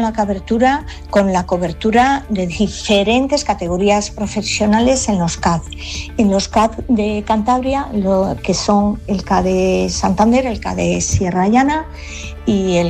una cobertura con la cobertura de diferentes categorías profesionales en los CAD. En los CAD de Cantabria, que son el CAD de Santander, el CAD de Sierra Llana y el